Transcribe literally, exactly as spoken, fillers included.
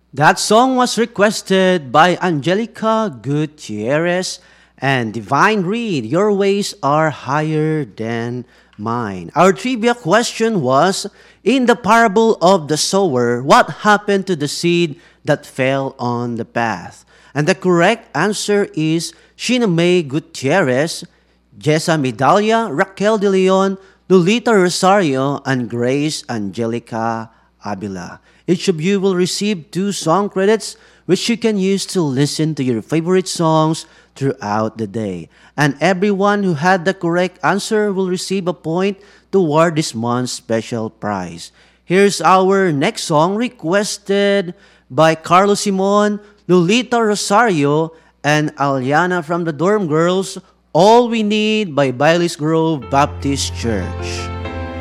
That song was requested by Angelica Gutierrez and Divine Reed. Your ways are higher than mine. Our trivia question was, in the parable of the sower, what happened to the seed that fell on the path? And the correct answer is Sheena May Gutierrez, Jessa Medalia, Raquel De Leon, Lolita Rosario, and Grace Angelica Abila. Each of you will receive two song credits, which you can use to listen to your favorite songs throughout the day. And everyone who had the correct answer will receive a point toward this month's special prize. Here's our next song requested by Carlos Simon, Lolita Rosario, and Aliana from the Dorm Girls, All We Need by Baileys Grove Baptist Church.